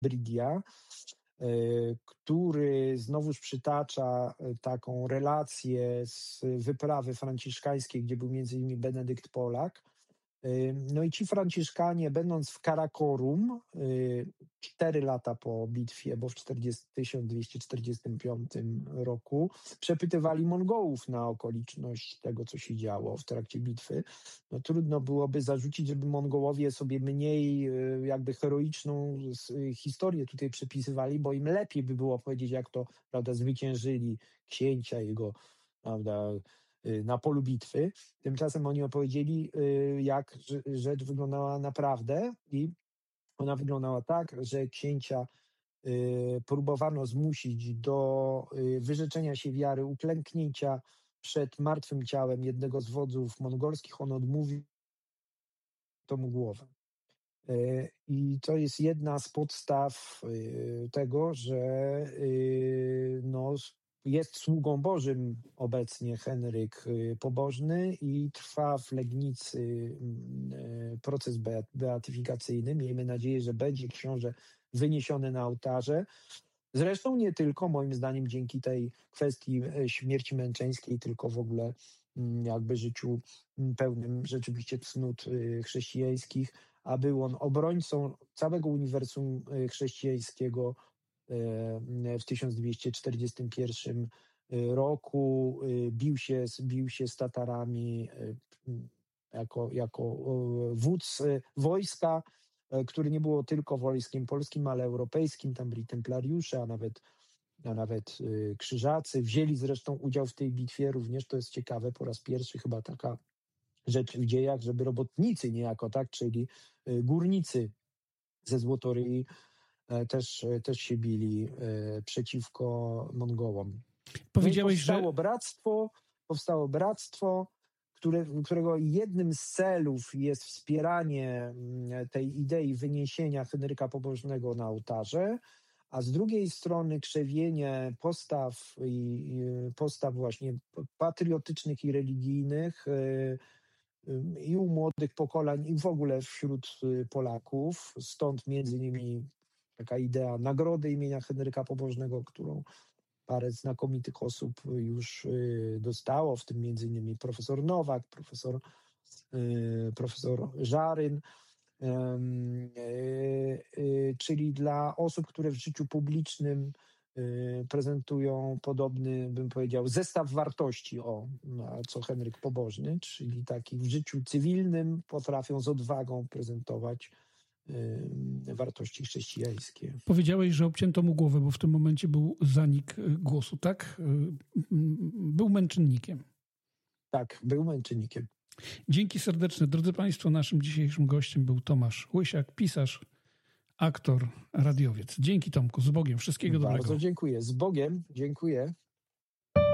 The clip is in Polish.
Brygia, który znowuż przytacza taką relację z wyprawy franciszkańskiej, gdzie był między innymi Benedykt Polak. No i ci Franciszkanie, będąc w Karakorum 4 lata po bitwie, bo w 1245 roku, przepytywali Mongołów na okoliczność tego, co się działo w trakcie bitwy. No, trudno byłoby zarzucić, żeby Mongołowie sobie mniej jakby heroiczną historię tutaj przepisywali, bo im lepiej by było powiedzieć, jak to, prawda, zwyciężyli księcia, jego, prawda, na polu bitwy. Tymczasem oni opowiedzieli, jak rzecz wyglądała naprawdę, i ona wyglądała tak, że księcia próbowano zmusić do wyrzeczenia się wiary, uklęknięcia przed martwym ciałem jednego z wodzów mongolskich. On odmówił, to mu głowę. I to jest jedna z podstaw tego, że no, jest sługą Bożym obecnie Henryk Pobożny i trwa w Legnicy proces beatyfikacyjny. Miejmy nadzieję, że będzie książę wyniesiony na ołtarze. Zresztą nie tylko, moim zdaniem, dzięki tej kwestii śmierci męczeńskiej, tylko w ogóle jakby życiu pełnym rzeczywiście cnót chrześcijańskich, a był on obrońcą całego uniwersum chrześcijańskiego w 1241 roku. Bił się z Tatarami jako wódz wojska, który nie było tylko wojskiem polskim, ale europejskim. Tam byli templariusze, a nawet krzyżacy. Wzięli zresztą udział w tej bitwie również, to jest ciekawe, po raz pierwszy chyba taka rzecz w dziejach, żeby robotnicy niejako, tak, czyli górnicy ze Złotoryi też się bili przeciwko Mongołom. Powiedziałeś, powstało bractwo, którego jednym z celów jest wspieranie tej idei wyniesienia Henryka Pobożnego na ołtarze, a z drugiej strony krzewienie postaw właśnie patriotycznych i religijnych i u młodych pokoleń, i w ogóle wśród Polaków. Stąd między innymi taka idea nagrody imienia Henryka Pobożnego, którą parę znakomitych osób już dostało, w tym między innymi profesor Nowak, profesor Żaryn, czyli dla osób, które w życiu publicznym prezentują podobny, bym powiedział, zestaw wartości, co Henryk Pobożny, czyli takich w życiu cywilnym potrafią z odwagą prezentować wartości chrześcijańskie. Powiedziałeś, że obcięto mu głowę, bo w tym momencie był zanik głosu, tak? Był męczennikiem. Tak, był męczennikiem. Dzięki serdeczne. Drodzy Państwo, naszym dzisiejszym gościem był Tomasz Łysiak, pisarz, aktor, radiowiec. Dzięki, Tomku, z Bogiem. Wszystkiego dobrego. Bardzo dziękuję. Z Bogiem. Dziękuję.